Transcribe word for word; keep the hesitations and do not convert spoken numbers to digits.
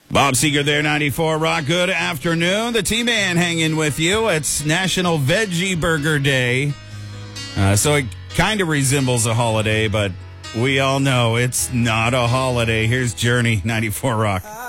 Bob Seeger there, ninety-four Rock. Good afternoon. The T-Man hanging with you. It's National Veggie Burger Day. Uh, so it kind of resembles a holiday, but we all know it's not a holiday. Here's Journey, ninety-four Rock.